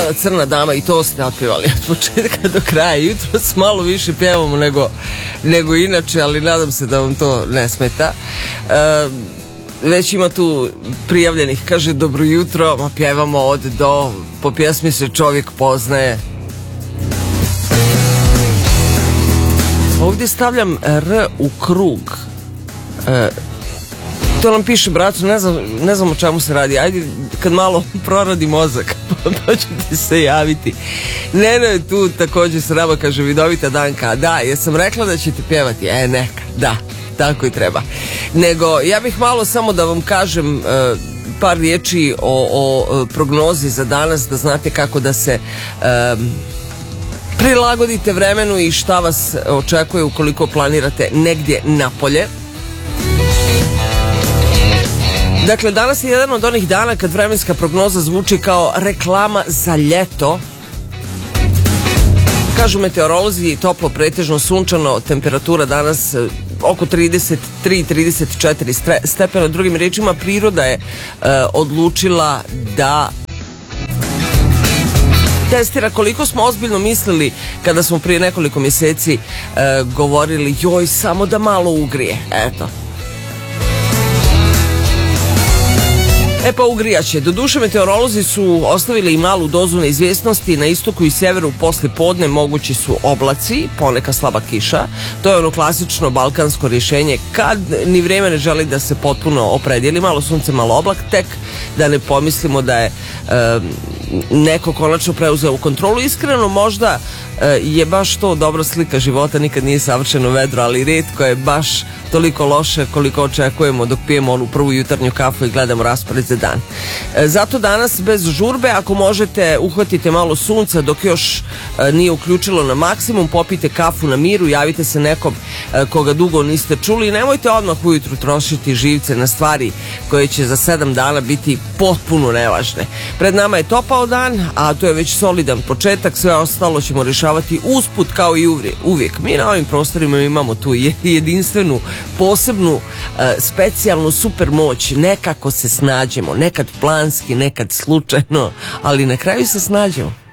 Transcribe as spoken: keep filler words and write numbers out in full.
Mala crna dama, i to ste otpevali od početka do kraja. Jutro s malo više pjevamo nego, nego inače, ali nadam se da vam to ne smeta. E, već ima tu prijavljenih, kaže dobro jutro, ma pjevamo od do, po pjesmi se čovjek poznaje. Ovdje stavljam R u krug. E, to nam piše bracu, ne znam, ne znam o čemu se radi. Ajde, kad malo proradi mozak, pa ćete se javiti. Neno je tu također s nama, kaže Vidovita Danka. Da, jesam rekla da ćete pjevati? E, neka, da, tako i treba. Nego, ja bih malo samo da vam kažem e, par riječi o, o prognozi za danas, da znate kako da se e, prilagodite vremenu i šta vas očekuje ukoliko planirate negdje napolje. Dakle, danas je jedan od onih dana kad vremenska prognoza zvuči kao reklama za ljeto. Kažu meteorolozi, toplo, pretežno sunčano, temperatura danas oko trideset tri trideset četiri stepena. Drugim riječima, priroda je e, odlučila da testira koliko smo ozbiljno mislili kada smo prije nekoliko mjeseci e, govorili joj, samo da malo ugrije. Eto. E pa ugrijaće. Doduše, meteorolozi su ostavili i malu dozu neizvjesnosti. Na istoku i severu posle podne mogući su oblaci, poneka slaba kiša. To je ono klasično balkansko rješenje kad ni vrijeme ne želi da se potpuno opredijeli. Malo sunce, malo oblak, tek da ne pomislimo da je e, neko konačno preuzeo u kontrolu. Iskreno, možda e, je baš to dobra slika života. Nikad nije savršeno vedro, ali rijetko je baš toliko loše koliko očekujemo dok pijemo onu prvu jutarnju kafu i gledamo raspored za dan. E, zato danas bez žurbe, ako možete, uhvatite malo sunca dok još e, nije uključilo na maksimum, popite kafu na miru, javite se nekom e, koga dugo niste čuli i nemojte odmah ujutru trošiti živce na stvari koje će za sedam dana biti potpuno nevažne. Pred nama je topao dan, a to je već solidan početak, sve ostalo ćemo rješavati usput kao i uvijek. Mi na ovim prostorima imamo tu jedinstvenu, posebnu, e, specijalnu super moć. Nekako se snađemo, nekad planski, nekad slučajno, ali na kraju se snađemo.